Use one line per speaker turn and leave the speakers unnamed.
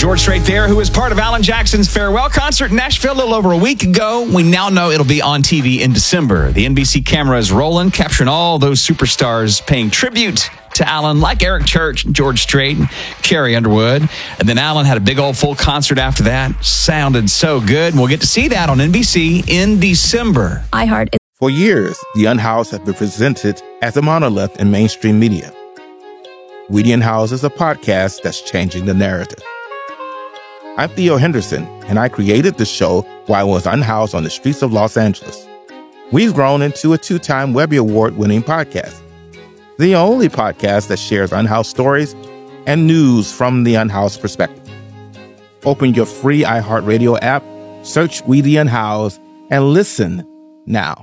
George Strait there, who was part of Alan Jackson's farewell concert in Nashville a little over a week ago. We now know it'll be on TV in December. The NBC camera is rolling, capturing all those superstars paying tribute to Alan, like Eric Church, George Strait, Carrie Underwood. And then Alan had a big old full concert after that. Sounded so good. And we'll get to see that on NBC in December.
iHeart.
For years, The Unhoused has been presented as a monolith in mainstream media. We the Unhoused is a podcast that's changing the narrative. I'm Theo Henderson, and I created the show while I was unhoused on the streets of Los Angeles. We've grown into a 2-time Webby Award-winning podcast. The only podcast that shares unhoused stories and news from the unhoused perspective. Open your free iHeartRadio app, search We the Unhoused, and listen now.